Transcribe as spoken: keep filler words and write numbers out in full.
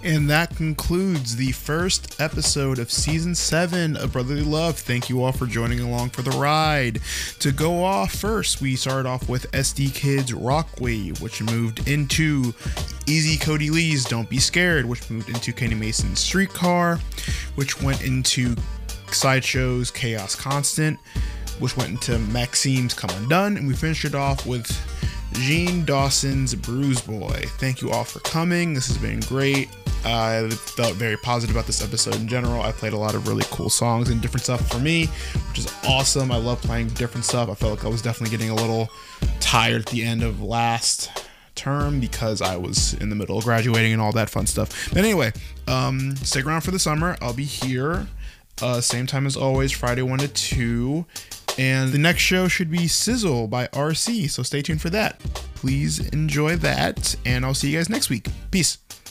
And that concludes the first episode of season seven of Brotherly Love. Thank you all for joining along for the ride. To go off first, we started off with S D Kids Rockwave, which moved into Easy Cody Lee's Don't Be Scared, which moved into Kenny Mason's Streetcar, which went into Sideshow's Chaos Constant, which went into Maxime's Come Undone, and we finished it off with Gene Dawson's Bruise Boy. Thank you all for coming. This has been great. I felt very positive about this episode in general. I played a lot of really cool songs and different stuff for me, which is awesome. I love playing different stuff. I felt like I was definitely getting a little tired at the end of last term because I was in the middle of graduating and all that fun stuff. But anyway, um, stick around for the summer. I'll be here, uh, same time as always, Friday one to two. And the next show should be Sizzle by R C, so stay tuned for that. Please enjoy that, and I'll see you guys next week. Peace.